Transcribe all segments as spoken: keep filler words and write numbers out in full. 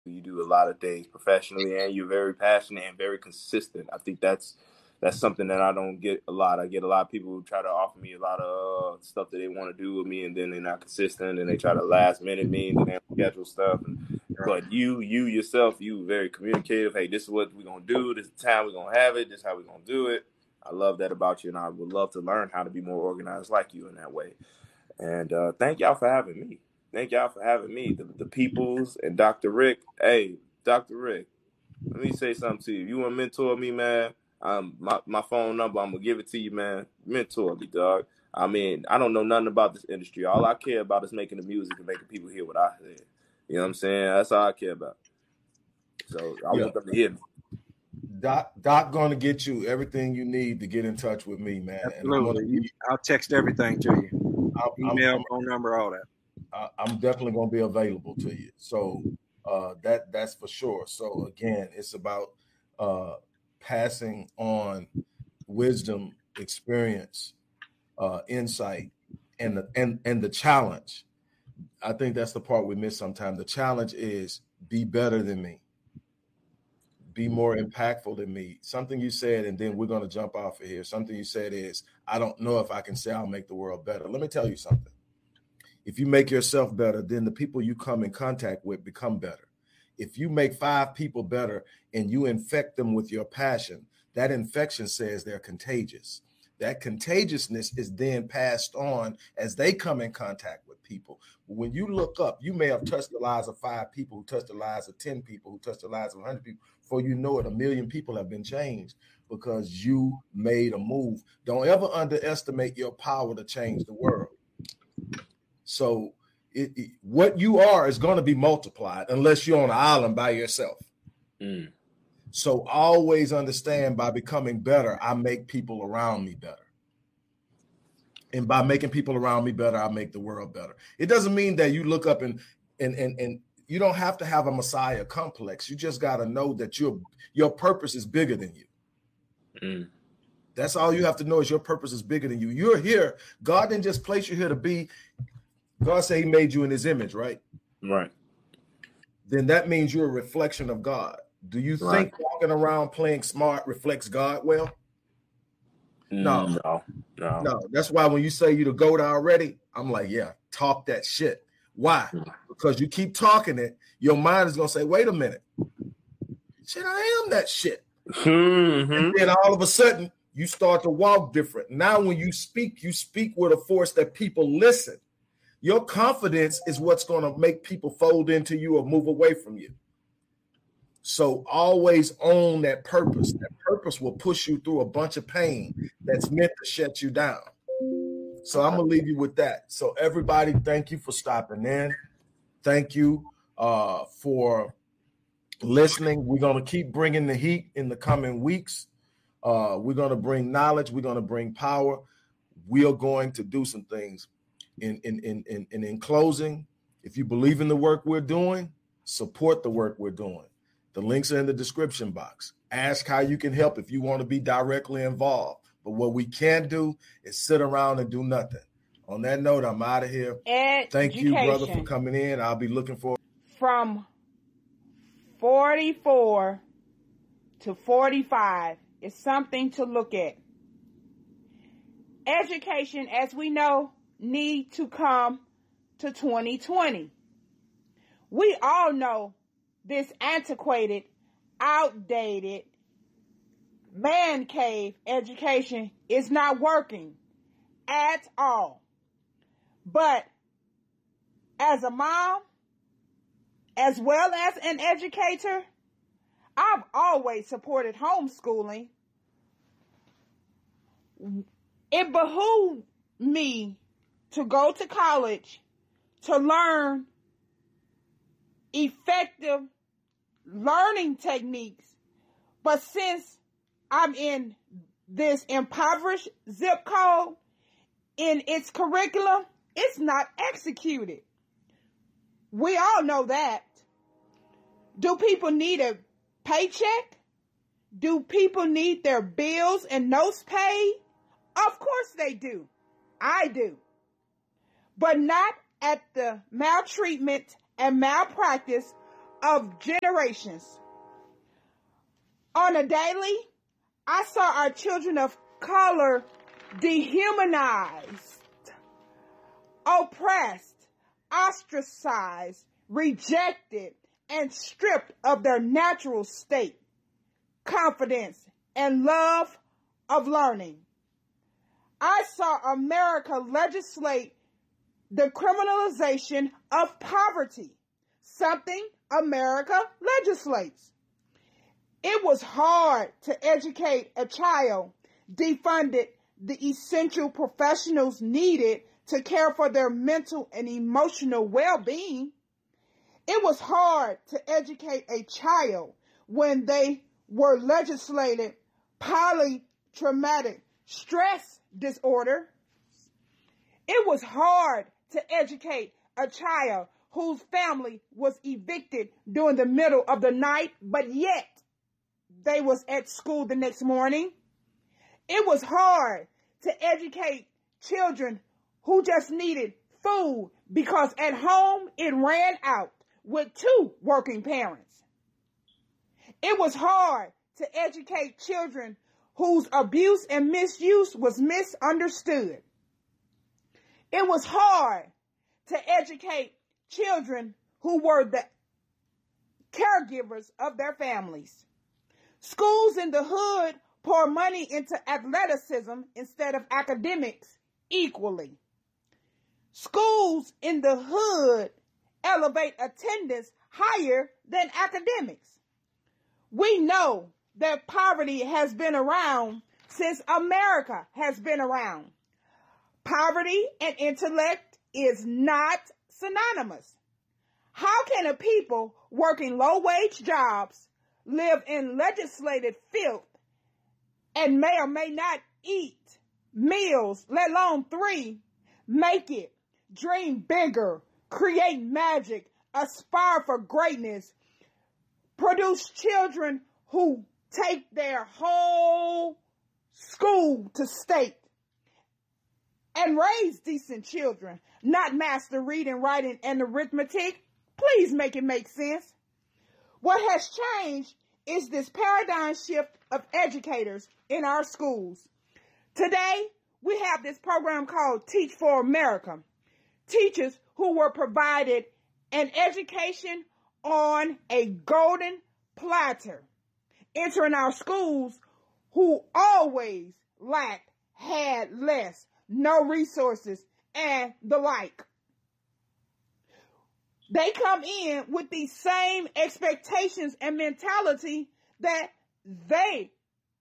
You do a lot of things professionally, and you're very passionate and very consistent. I think that's that's something that I don't get a lot. I get a lot of people who try to offer me a lot of uh, stuff that they want to do with me, and then they're not consistent, and they try to last minute me, and then they don't schedule stuff. And, but you, you yourself, you very communicative. Hey, this is what we're gonna do. This is the time we're gonna have it. This is how we're gonna do it. I love that about you, and I would love to learn how to be more organized like you in that way. And uh, thank y'all for having me. Thank y'all for having me, the, the peoples and Doctor Rick. Hey, Doctor Rick, let me say something to you. You want to mentor me, man? Um, my, my phone number, I'm going to give it to you, man. Mentor me, dog. I mean, I don't know nothing about this industry. All I care about is making the music and making people hear what I said. You know what I'm saying? That's all I care about. So I Yeah. want them to hear me. Doc, Doc going to get you everything you need to get in touch with me, man. Absolutely. And I'll text everything to you. I'm, Email, I'm, phone number, all that. I'm definitely going to be available to you. So uh, that that's for sure. So again, it's about uh, passing on wisdom, experience, uh, insight, and the and and the challenge. I think that's the part we miss sometimes. The challenge is be better than me. Be more impactful than me. Something you said, and then we're going to jump off of here. Something you said is, I don't know if I can say I'll make the world better. Let me tell you something. If you make yourself better, then the people you come in contact with become better. If you make five people better and you infect them with your passion, that infection says they're contagious. That contagiousness is then passed on as they come in contact with people. When you look up, you may have touched the lives of five people, who touched the lives of ten people, who touched the lives of one hundred people. Before you know it, a million people have been changed because you made a move. Don't ever underestimate your power to change the world. So it, it, what you are is going to be multiplied unless you're on an island by yourself. Mm. So always understand, by becoming better, I make people around me better. And by making people around me better, I make the world better. It doesn't mean that you look up and and and, and you don't have to have a Messiah complex. You just got to know that your your purpose is bigger than you. Mm. That's all you have to know, is your purpose is bigger than you. You're here. God didn't just place you here to be. God said he made you in his image, right? Right. Then that means you're a reflection of God. Do you Right. think walking around playing smart reflects God well? No. No. No. No. That's why when you say you the GOAT already, I'm like, yeah, talk that shit. Why? Mm. Because you keep talking it, your mind is going to say, wait a minute. Shit, I am that shit. Mm-hmm. And then all of a sudden, you start to walk different. Now when you speak, you speak with a force that people listen. Your confidence is what's going to make people fold into you or move away from you. So always own that purpose. That purpose will push you through a bunch of pain that's meant to shut you down. So I'm going to leave you with that. So everybody, thank you for stopping in. Thank you uh, for listening. We're going to keep bringing the heat in the coming weeks. Uh, we're going to bring knowledge. We're going to bring power. We are going to do some things. In, in, in, in, in, in closing, if you believe in the work we're doing, support the work we're doing. The links are in the description box. Ask how you can help if you want to be directly involved. But what we can't do is sit around and do nothing. On that note, I'm out of here. Education. Thank you, brother, for coming in. I'll be looking for. From forty-four to forty-five is something to look at. Education, as we know, need to come to twenty twenty. We all know this antiquated, outdated, man cave education is not working at all. But as a mom, as well as an educator, I've always supported homeschooling. It behooved me to go to college to learn effective learning techniques. But since I'm in this impoverished zip code, in its curriculum, it's not executed. We all know that. Do people need a paycheck? Do people need their bills and notes paid? Of course they do. I do. But not at the maltreatment and malpractice of generations. On a daily, I saw our children of color dehumanized, oppressed, ostracized, rejected, and stripped of their natural state, confidence, and love of learning. I saw America legislate the criminalization of poverty, something America legislates. It was hard to educate a child, defunded the essential professionals needed to care for their mental and emotional well-being. It was hard to educate a child when they were legislated polytraumatic stress disorder. It was hard to educate a child whose family was evicted during the middle of the night, but yet they was at school the next morning. It was hard to educate children who just needed food because at home it ran out with two working parents. It was hard to educate children whose abuse and misuse was misunderstood. It was hard to educate children who were the caregivers of their families. Schools in the hood pour money into athleticism instead of academics equally. Schools in the hood elevate attendance higher than academics. We know that poverty has been around since America has been around. Poverty and intellect is not synonymous. How can a people working low-wage jobs live in legislated filth and may or may not eat meals, let alone three, make it, dream bigger, create magic, aspire for greatness, produce children who take their whole school to state, and raise decent children, not master reading, writing, and arithmetic? Please make it make sense. What has changed is this paradigm shift of educators in our schools. Today, we have this program called Teach for America. Teachers who were provided an education on a golden platter, entering our schools who always lacked, had less, no resources, and the like. They come in with the same expectations and mentality that they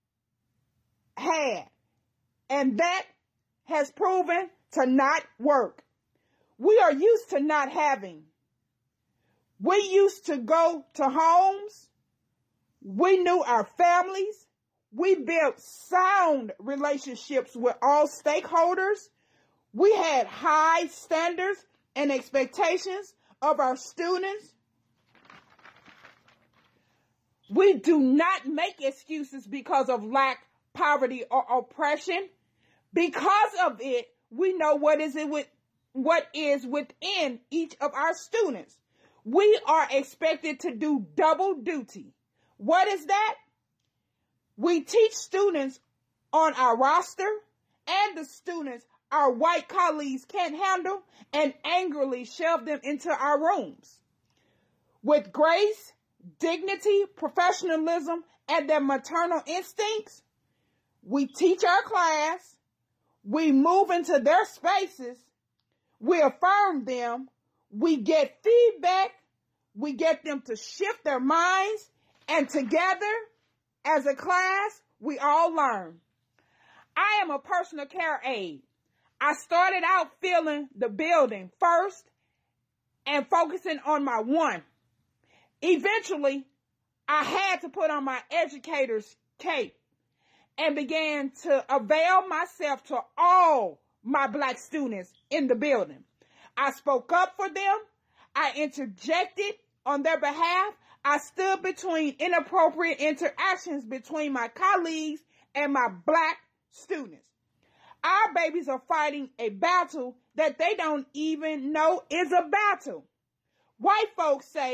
had, and that has proven to not work. We are used to not having. We used to go to homes. We knew our families. We built sound relationships with all stakeholders. We had high standards and expectations of our students. We do not make excuses because of lack, poverty, or oppression. Because of it, we know what is it with what is within each of our students. We are expected to do double duty. What is that? We teach students on our roster and the students our white colleagues can't handle and angrily shove them into our rooms. With grace, dignity, professionalism, and their maternal instincts, we teach our class, we move into their spaces, we affirm them, we get feedback, we get them to shift their minds, and together, as a class, we all learn. I am a personal care aide. I started out feeling the building first and focusing on my one. Eventually, I had to put on my educator's cape and began to avail myself to all my black students in the building. I spoke up for them. I interjected on their behalf. I stood between inappropriate interactions between my colleagues and my black students. Our babies are fighting a battle that they don't even know is a battle. White folks say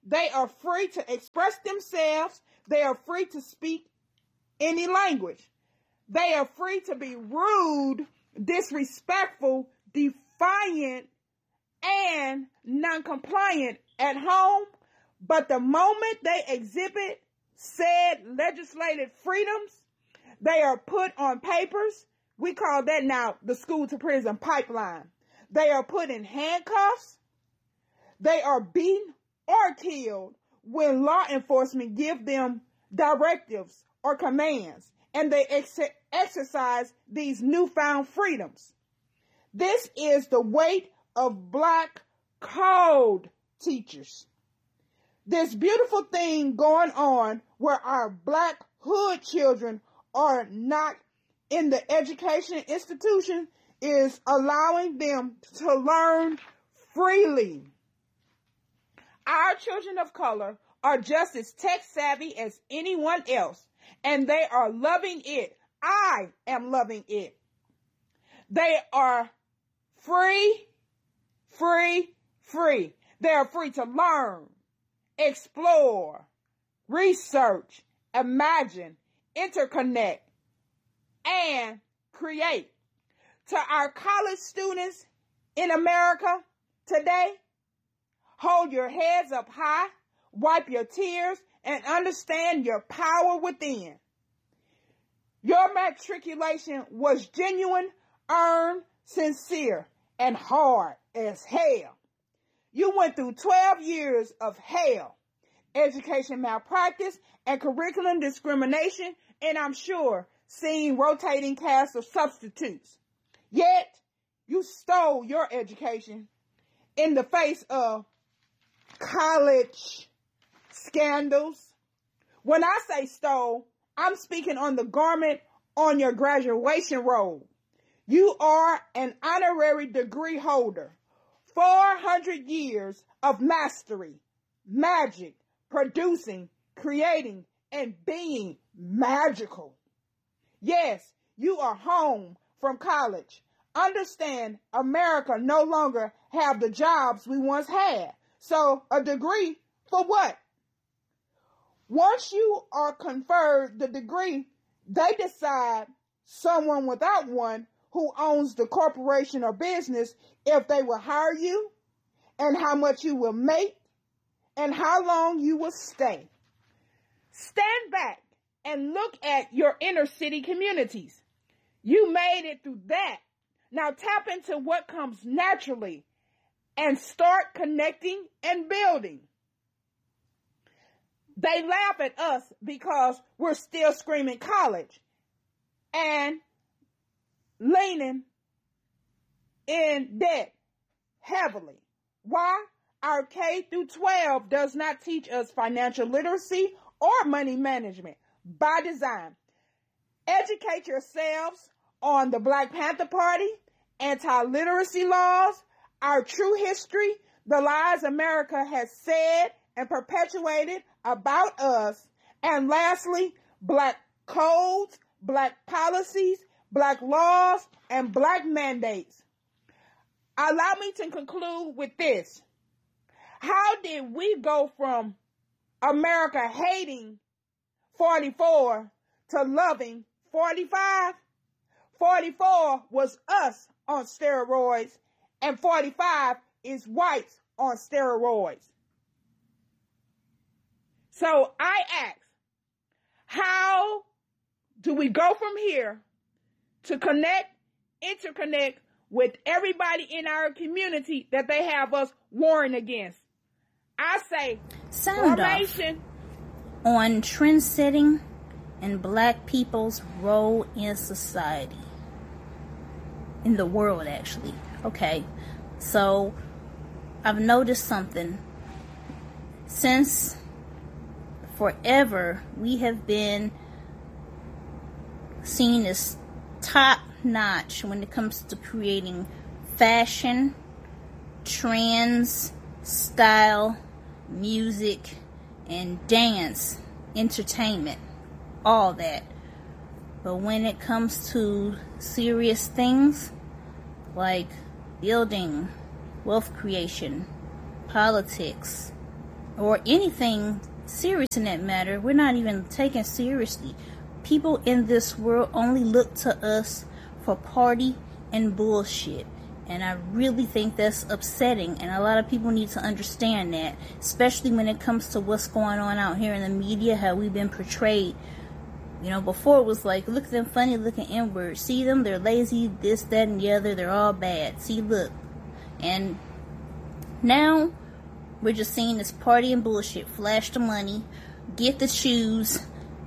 They are free to express themselves. They are free to speak any language. They are free to be rude, disrespectful, defiant, and non-compliant at home. But the moment they exhibit said legislative freedoms, they are put on papers. We call that now the school to prison pipeline. They are put in handcuffs. They are beaten or killed when law enforcement give them directives or commands, and they ex- exercise these newfound freedoms. This is the weight of black code teachers. This beautiful thing going on where our black hood children are not in the education institution is allowing them to learn freely. Our children of color are just as tech savvy as anyone else, and they are loving it. I am loving it. They are free, free, free. They are free to learn, explore, research, imagine, interconnect, and create. To our college students in America today, hold your heads up high, wipe your tears, and understand your power within. Your matriculation was genuine, earned, sincere, and hard as hell. You went through twelve years of hell, education malpractice, and curriculum discrimination, and I'm sure seen rotating casts of substitutes. Yet, you stole your education in the face of college scandals. When I say stole, I'm speaking on the garment on your graduation robe. You are an honorary degree holder. four hundred years of mastery, magic, producing, creating, and being magical. Yes, you are home from college. Understand, America no longer have the jobs we once had. So a degree for what? Once you are conferred the degree, they decide someone without one who owns the corporation or business if they will hire you and how much you will make and how long you will stay. Stand back and look at your inner city communities. You made it through that. Now tap into what comes naturally and start connecting and building. They laugh at us because we're still screaming college and leaning in debt heavily. Why? Our K through twelve does not teach us financial literacy or money management by design. Educate yourselves on the Black Panther Party, anti-literacy laws, our true history, the lies America has said and perpetuated about us, and lastly, black codes, black policies, black laws, and black mandates. Allow me to conclude with this. How did we go from America hating forty-four to loving forty-five? forty-four was us on steroids, and forty-five is whites on steroids. So I ask, how do we go from here to connect, interconnect with everybody in our community that they have us warring against? I say, sound formation on trend setting and black people's role in society, in the world actually. Okay, so I've noticed something. Since forever we have been seen as top notch when it comes to creating fashion, trends, style, music, and dance, entertainment, all that. But when it comes to serious things like building, wealth creation, politics, or anything serious in that matter, we're not even taken seriously. People in this world only look to us for party and bullshit. And I really think that's upsetting, and a lot of people need to understand that, especially when it comes to what's going on out here in the media, how we've been portrayed. You know, before it was like, look at them funny looking N-words. See them, they're lazy, this, that, and the other, they're all bad. See, look. And now, we're just seeing this party and bullshit. Flash the money, get the shoes,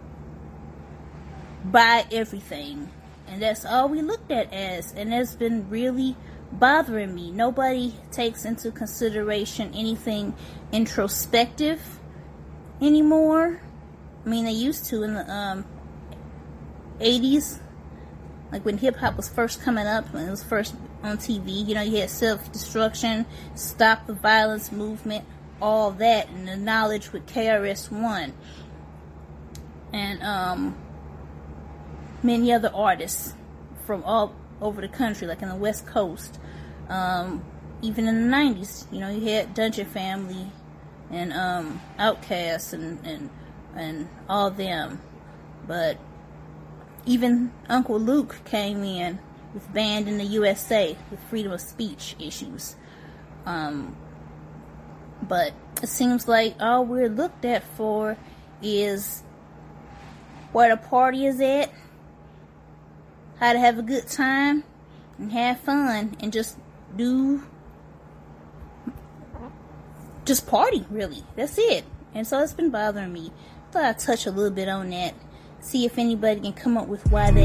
buy everything. And that's all we looked at as, and that's been really bothering me. Nobody takes into consideration anything introspective anymore. I mean, they used to in the um, eighties, like when hip-hop was first coming up, when it was first on T V. You know, you had Self-Destruction, Stop the Violence movement, all that, and the Knowledge with K R S One, and um, many other artists from all over the country, like in the West Coast. Um, even in the nineties, you know, you had Dungeon Family and um, Outkast and, and and all them. But even Uncle Luke came in with Banned in the U S A with freedom of speech issues. Um, but it seems like all we're looked at for is where the party is at, how to have a good time and have fun and just do just party, really. That's it. And so it's been bothering me. Thought I'd touch a little bit on that, see if anybody can come up with why they